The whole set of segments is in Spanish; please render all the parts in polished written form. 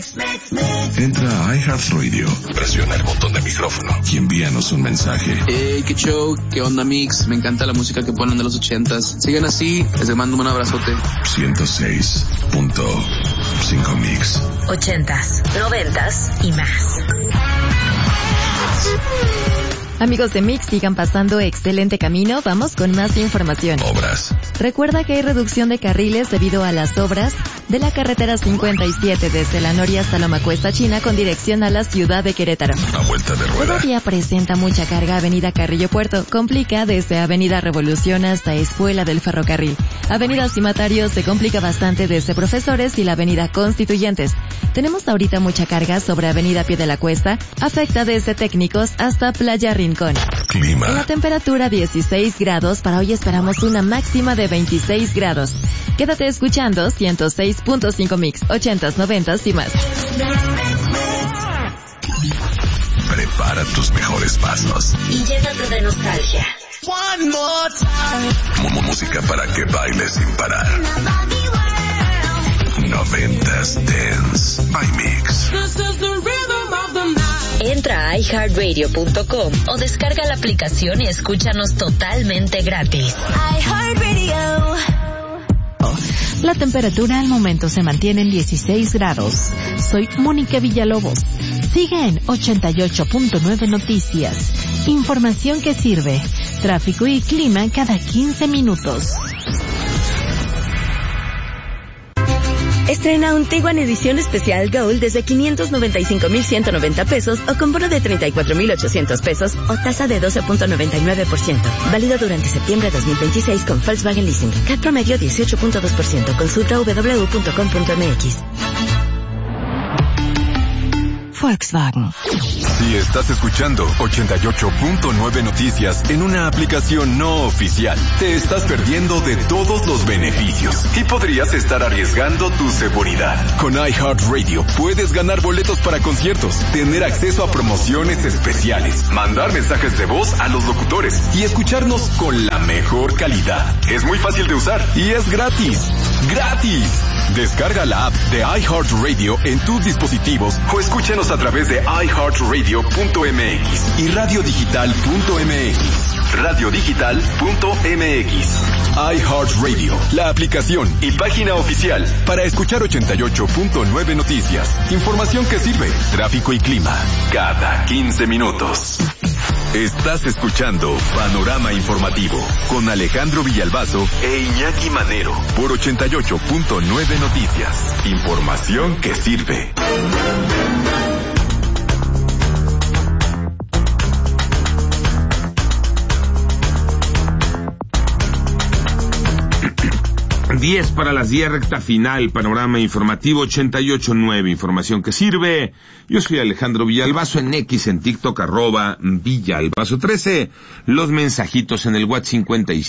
Entra a iHeartRadio, presiona el botón de micrófono y envíanos un mensaje. Hey, qué show, qué onda Mix, me encanta la música que ponen de los 80s. Sigan así, les mando un abrazote. 106.5 Mix. 80s, 90s y más. Amigos de Mix, sigan pasando excelente camino. Vamos con más información. Obras. Recuerda que hay reducción de carriles debido a las obras de la carretera 57 desde la Noria hasta Loma Cuesta China con dirección a la ciudad de Querétaro. A vuelta de rueda. Todavía presenta mucha carga Avenida Carrillo Puerto. Complica desde Avenida Revolución hasta Escuela del Ferrocarril. Avenida Cimatario se complica bastante desde Profesores y la Avenida Constituyentes. Tenemos ahorita mucha carga sobre Avenida Pie de la Cuesta. Afecta desde Técnicos hasta Playa Rincón. Clima. En la temperatura 16 grados, para hoy esperamos una máxima de 26 grados. Quédate escuchando 106.5 Mix, 80s, 90s y más. Prepara tus mejores pasos. Y llénate de nostalgia. One more time. Música para que bailes sin parar. 90s Dance by Mix. Entra a iHeartRadio.com o descarga la aplicación y escúchanos totalmente gratis. iHeartRadio. La temperatura al momento se mantiene en 16 grados. Soy Mónica Villalobos. Sigue en 88.9 Noticias. Información que sirve. Tráfico y clima cada 15 minutos. Estrena un Tiguan edición especial Gold desde 595,190 pesos o con bono de 34,800 pesos o tasa de 12.99%. Válido durante septiembre 2026 con Volkswagen Leasing. CAT promedio 18.2%. Consulta www.com.mx. Volkswagen. Si estás escuchando 88.9 Noticias en una aplicación no oficial, te estás perdiendo de todos los beneficios y podrías estar arriesgando tu seguridad. Con iHeartRadio puedes ganar boletos para conciertos, tener acceso a promociones especiales, mandar mensajes de voz a los locutores y escucharnos con la mejor calidad. Es muy fácil de usar y es gratis. ¡Gratis! Descarga la app de iHeartRadio en tus dispositivos o escúchanos a través de iHeartRadio.mx y radiodigital.mx. Radiodigital.mx. iHeartRadio, la aplicación y página oficial para escuchar 88.9 Noticias. Información que sirve, tráfico y clima, cada 15 minutos. Estás escuchando Panorama Informativo con Alejandro Villalbazo e Iñaki Manero por 88.9 Noticias. Información que sirve. Diez para las 10, recta final, Panorama Informativo 88.9, información que sirve. Yo soy Alejandro Villalbazo en X, en TikTok, @Villalbazo13. Los mensajitos en el WhatsApp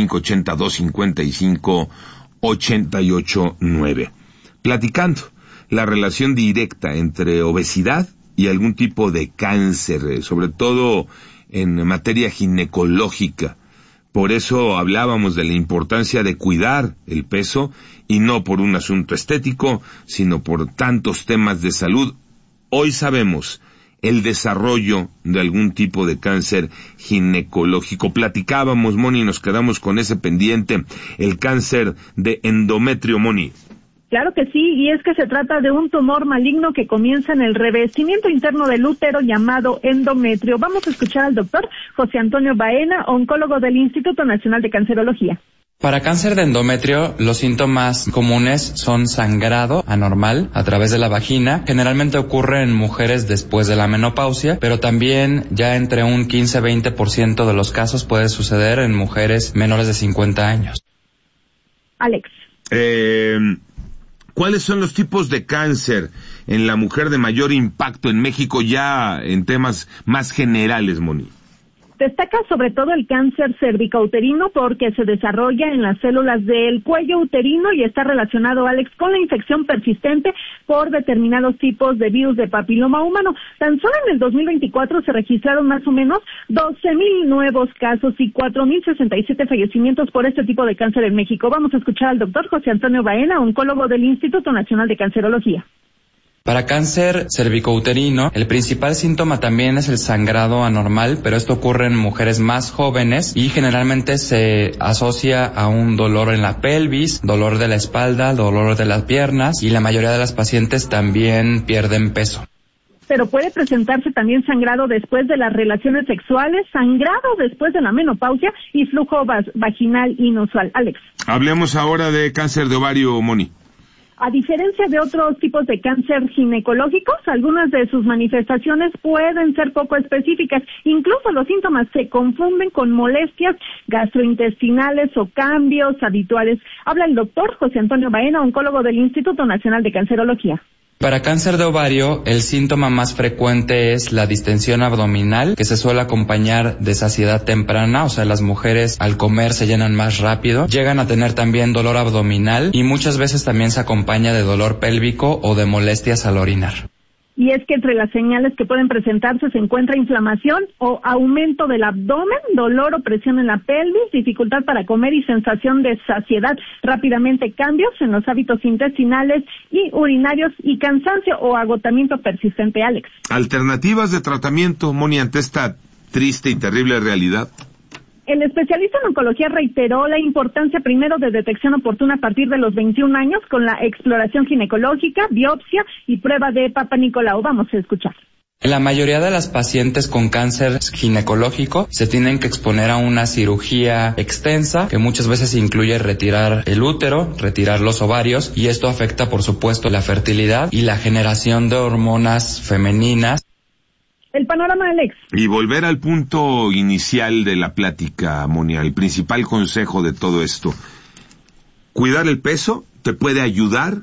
55825588.9. Platicando la relación directa entre obesidad y algún tipo de cáncer, sobre todo en materia ginecológica. Por eso hablábamos de la importancia de cuidar el peso y no por un asunto estético, sino por tantos temas de salud. Hoy sabemos el desarrollo de algún tipo de cáncer ginecológico. Platicábamos, Moni, y nos quedamos con ese pendiente, el cáncer de endometrio, Moni. Claro que sí, y es que se trata de un tumor maligno que comienza en el revestimiento interno del útero llamado endometrio. Vamos a escuchar al doctor José Antonio Baena, oncólogo del Instituto Nacional de Cancerología. Para cáncer de endometrio, los síntomas comunes son sangrado anormal a través de la vagina. Generalmente ocurre en mujeres después de la menopausia, pero también ya entre un 15-20% de los casos puede suceder en mujeres menores de 50 años. Alex. ¿Cuáles son los tipos de cáncer en la mujer de mayor impacto en México ya en temas más generales, Moni? Destaca sobre todo el cáncer cervicouterino porque se desarrolla en las células del cuello uterino y está relacionado, Alex, con la infección persistente por determinados tipos de virus de papiloma humano. Tan solo en el 2024 se registraron más o menos 12,000 nuevos casos y 4,067 fallecimientos por este tipo de cáncer en México. Vamos a escuchar al doctor José Antonio Baena, oncólogo del Instituto Nacional de Cancerología. Para cáncer cervicouterino, el principal síntoma también es el sangrado anormal, pero esto ocurre en mujeres más jóvenes y generalmente se asocia a un dolor en la pelvis, dolor de la espalda, dolor de las piernas y la mayoría de las pacientes también pierden peso. Pero puede presentarse también sangrado después de las relaciones sexuales, sangrado después de la menopausia y flujo vaginal inusual. Alex. Hablemos ahora de cáncer de ovario, Moni. A diferencia de otros tipos de cáncer ginecológicos, algunas de sus manifestaciones pueden ser poco específicas. Incluso los síntomas se confunden con molestias gastrointestinales o cambios habituales. Habla el doctor José Antonio Baena, oncólogo del Instituto Nacional de Cancerología. Para cáncer de ovario, el síntoma más frecuente es la distensión abdominal, que se suele acompañar de saciedad temprana, o sea, las mujeres al comer se llenan más rápido, llegan a tener también dolor abdominal y muchas veces también se acompaña de dolor pélvico o de molestias al orinar. Y es que entre las señales que pueden presentarse se encuentra inflamación o aumento del abdomen, dolor o presión en la pelvis, dificultad para comer y sensación de saciedad. Rápidamente cambios en los hábitos intestinales y urinarios y cansancio o agotamiento persistente, Alex. Alternativas de tratamiento, Moni, ante esta triste y terrible realidad. El especialista en oncología reiteró la importancia primero de detección oportuna a partir de los 21 años con la exploración ginecológica, biopsia y prueba de Papa Nicolau. Vamos a escuchar. La mayoría de las pacientes con cáncer ginecológico se tienen que exponer a una cirugía extensa que muchas veces incluye retirar el útero, retirar los ovarios y esto afecta por supuesto la fertilidad y la generación de hormonas femeninas. El panorama, Alex. Y volver al punto inicial de la plática, Monia, el principal consejo de todo esto. Cuidar el peso te puede ayudar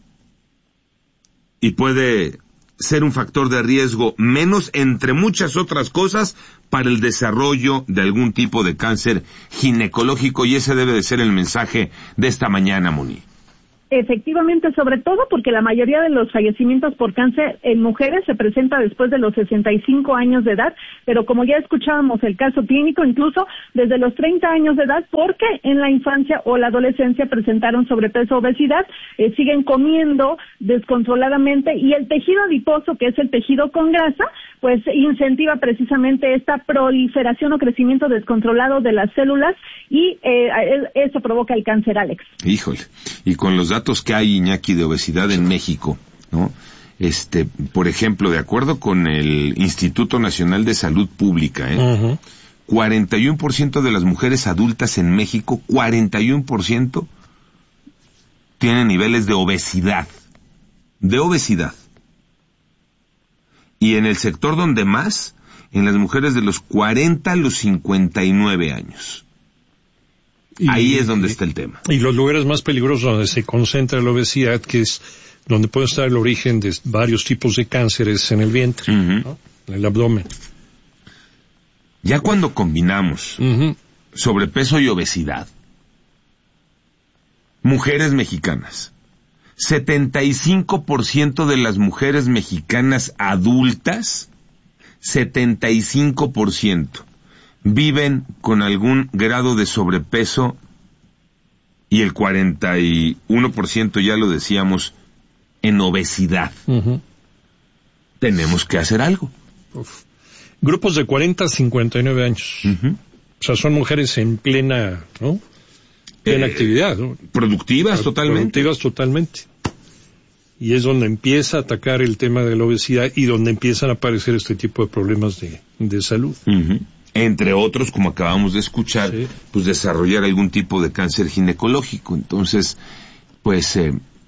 y puede ser un factor de riesgo menos, entre muchas otras cosas, para el desarrollo de algún tipo de cáncer ginecológico, y ese debe de ser el mensaje de esta mañana, Moni. Efectivamente, sobre todo porque la mayoría de los fallecimientos por cáncer en mujeres se presenta después de los 65 años de edad, pero como ya escuchábamos el caso clínico, incluso desde los 30 años de edad, porque en la infancia o la adolescencia presentaron sobrepeso o obesidad, siguen comiendo descontroladamente y el tejido adiposo, que es el tejido con grasa, pues incentiva precisamente esta proliferación o crecimiento descontrolado de las células y eso provoca el cáncer, Alex. Híjole, y con los datos que hay, Iñaki, de obesidad en México, ¿no? Por ejemplo, de acuerdo con el Instituto Nacional de Salud Pública, 41% de las mujeres adultas en México, 41% tienen niveles de obesidad. Y en el sector donde más, en las mujeres de los 40 a los 59 años. Ahí es donde está el tema. Y los lugares más peligrosos donde se concentra la obesidad, que es donde puede estar el origen de varios tipos de cánceres en el vientre, ¿no? En el abdomen. Ya cuando combinamos sobrepeso y obesidad, mujeres mexicanas, 75% de las mujeres mexicanas adultas, 75%, viven con algún grado de sobrepeso y el 41%, ya lo decíamos, en obesidad. Tenemos que hacer algo. Grupos de 40 a 59 años. O sea, son mujeres en plena, ¿no? Plena actividad, ¿no? Productivas totalmente. Productivas totalmente. Y es donde empieza a atacar el tema de la obesidad y donde empiezan a aparecer este tipo de problemas de salud. Entre otros, como acabamos de escuchar, pues desarrollar algún tipo de cáncer ginecológico. Entonces, pues,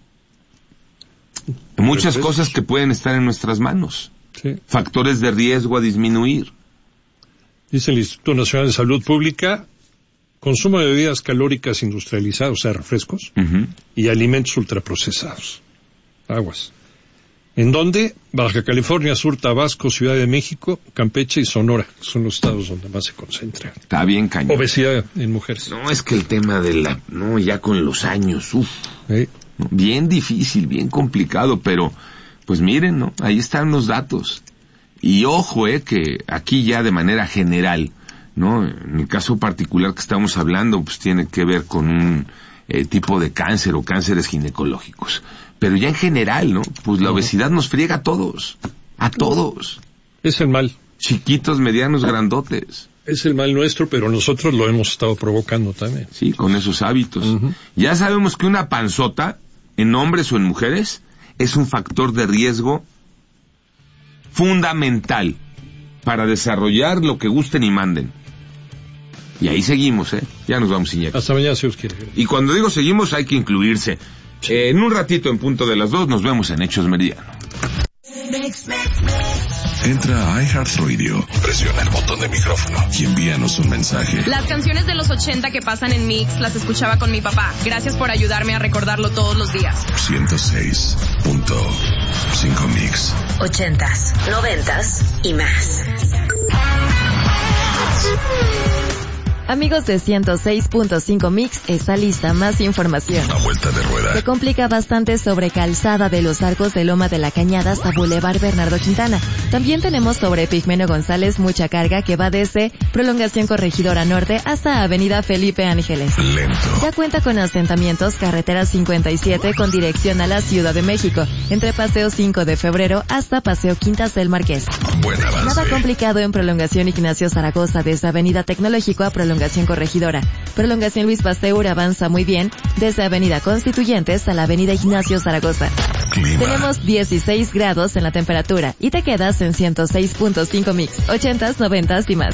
muchas cosas que pueden estar en nuestras manos. Factores de riesgo a disminuir. Dice el Instituto Nacional de Salud Pública, consumo de bebidas calóricas industrializadas, o sea, refrescos, y alimentos ultraprocesados. Aguas. ¿En dónde? Baja California Sur, Tabasco, Ciudad de México, Campeche y Sonora. Son los estados donde más se concentra. Está bien cañón. Obesidad en mujeres. No, es que el tema de ya con los años, bien difícil, bien complicado, pero, pues miren, ¿no? Ahí están los datos. Y ojo, que aquí ya de manera general, ¿no? En el caso particular que estamos hablando, pues tiene que ver con un tipo de cáncer o cánceres ginecológicos. Pero ya en general, ¿no? Pues la obesidad nos friega a todos. A todos. Es el mal. Chiquitos, medianos, grandotes. Es el mal nuestro, pero nosotros lo hemos estado provocando también. Sí, con esos hábitos. Ya sabemos que una panzota, en hombres o en mujeres, es un factor de riesgo fundamental para desarrollar lo que gusten y manden. Y ahí seguimos, Ya nos vamos, Iñaki. Hasta mañana, si os quiere. Y cuando digo seguimos, hay que incluirse. En un ratito, en punto de las 2, nos vemos en Hechos Meridiano. Entra a iHeartRadio, presiona el botón de micrófono y envíanos un mensaje. Las canciones de los 80 que pasan en Mix las escuchaba con mi papá. Gracias por ayudarme a recordarlo todos los días. 106.5 Mix. 80s, 90s y más. Amigos de 106.5 Mix, está lista más información. A vuelta de rueda. Se complica bastante sobre calzada de los Arcos de Loma de la Cañada hasta Boulevard Bernardo Quintana. También tenemos sobre Pigmenio González mucha carga que va desde Prolongación Corregidora Norte hasta Avenida Felipe Ángeles. Lento. Ya cuenta con asentamientos carretera 57 con dirección a la Ciudad de México, entre Paseo 5 de Febrero hasta Paseo Quintas del Marqués. Buen avance. Nada complicado en Prolongación Ignacio Zaragoza desde Avenida Tecnológico a Prolongación Corregidora. Prolongación Luis Pasteur avanza muy bien desde Avenida Constituyentes a la Avenida Ignacio Zaragoza. Clima. Tenemos 16 grados en la temperatura y te quedas en 106.5 Mix, 80s, 90s y más.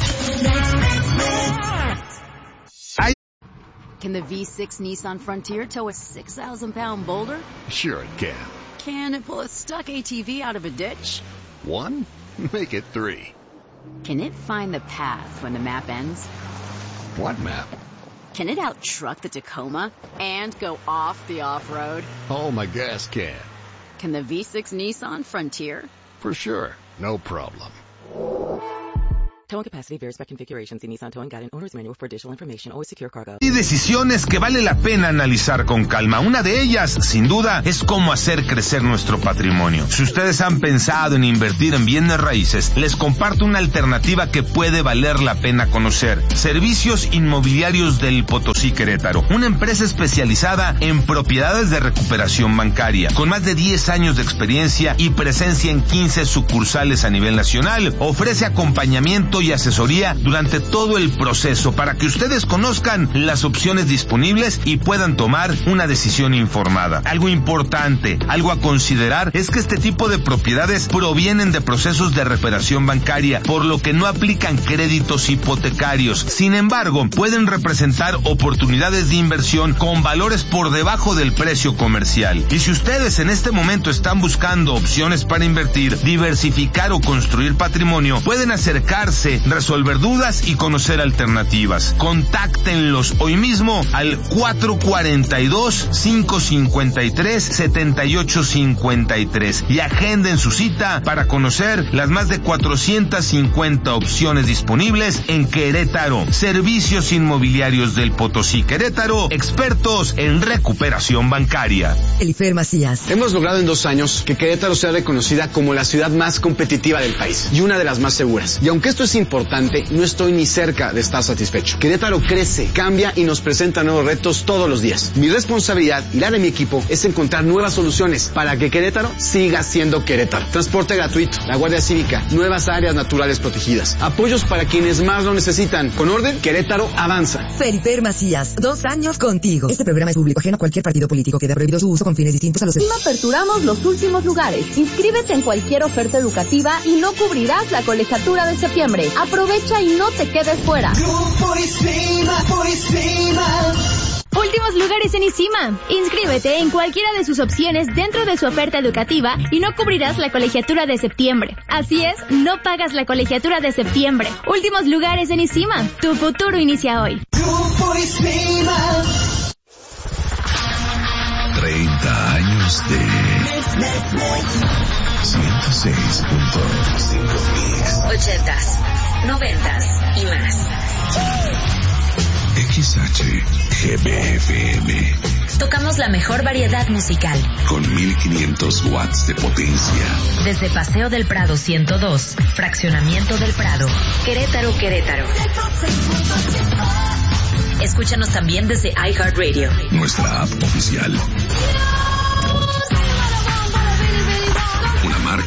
Can the V6 Nissan Frontier tow a 6,000-pound boulder? Sure it can. Can it pull a stuck ATV out of a ditch? 1? Make it 3. Can it find the path when the map ends? What map? Can it out-truck the Tacoma and go off the off-road? Oh, my gas can. Can the V6 Nissan Frontier? For sure. No problem. Towing capacity varies by configuration. See Nissan Towing Guide and Owner's Manual for additional information. Always secure cargo. Hay decisiones que vale la pena analizar con calma. Una de ellas, sin duda, es cómo hacer crecer nuestro patrimonio. Si ustedes han pensado en invertir en bienes raíces, les comparto una alternativa que puede valer la pena conocer. Servicios Inmobiliarios del Potosí Querétaro. Una empresa especializada en propiedades de recuperación bancaria. Con más de 10 años de experiencia y presencia en 15 sucursales a nivel nacional. Ofrece acompañamiento y asesoría durante todo el proceso para que ustedes conozcan las opciones disponibles y puedan tomar una decisión informada. Algo importante, algo a considerar es que este tipo de propiedades provienen de procesos de recuperación bancaria, por lo que no aplican créditos hipotecarios. Sin embargo, pueden representar oportunidades de inversión con valores por debajo del precio comercial. Y si ustedes en este momento están buscando opciones para invertir, diversificar o construir patrimonio, pueden acercarse, resolver dudas y conocer alternativas. Contáctenlos hoy mismo al 442-553-7853 y agenden su cita para conocer las más de 450 opciones disponibles en Querétaro. Servicios Inmobiliarios del Potosí Querétaro, expertos en recuperación bancaria. Elifer Macías. Hemos logrado en 2 años que Querétaro sea reconocida como la ciudad más competitiva del país y una de las más seguras. Y aunque esto es importante, no estoy ni cerca de estar satisfecho. Querétaro crece, cambia y nos presenta nuevos retos todos los días. Mi responsabilidad y la de mi equipo es encontrar nuevas soluciones para que Querétaro siga siendo Querétaro. Transporte gratuito, la Guardia Cívica, nuevas áreas naturales protegidas, apoyos para quienes más lo necesitan. Con orden, Querétaro avanza. Feliper Macías, 2 años contigo. Este programa es público ajeno a cualquier partido político. Queda prohibido su uso con fines distintos a los... No aperturamos los últimos lugares. Inscríbete en cualquier oferta educativa y no cubrirás la colegiatura de septiembre. Aprovecha y no te quedes fuera. Últimos lugares en ICIMA. Inscríbete en cualquiera de sus opciones dentro de su oferta educativa y no cubrirás la colegiatura de septiembre. Así es, no pagas la colegiatura de septiembre. Últimos lugares en ICIMA. Tu futuro inicia hoy. 30 años de 106.5 Mix. 80s, 90s y más. XHGBFM. Tocamos la mejor variedad musical. Con 1500 watts de potencia. Desde Paseo del Prado 102, Fraccionamiento del Prado, Querétaro, Querétaro. Escúchanos también desde iHeartRadio. Nuestra app oficial.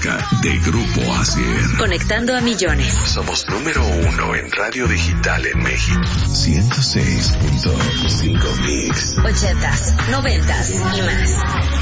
música de Grupo ASIR. Conectando a millones. Somos número 1 en radio digital en México. 106.5 Mix. 80s, 90s y más.